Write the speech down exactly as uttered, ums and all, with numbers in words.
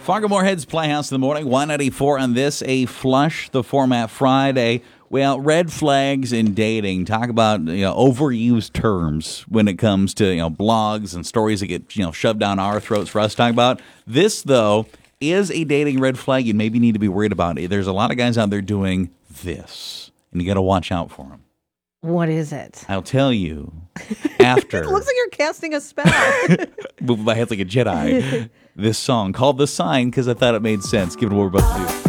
Fargo Moorhead's Playhouse in the morning, one ninety-four on this, a Flush the Format Friday. Well, red flags in dating. Talk about, you know, overused terms when it comes to, you know, blogs and stories that get, you know, shoved down our throats for us to talk about. This, though, is a dating red flag you maybe need to be worried about. There's a lot of guys out there doing this, and you got to watch out for them. What is it? I'll tell you after. It looks like you're casting a spell. Moving my head like a Jedi. This song called The Sign because I thought it made sense given what we're about to do.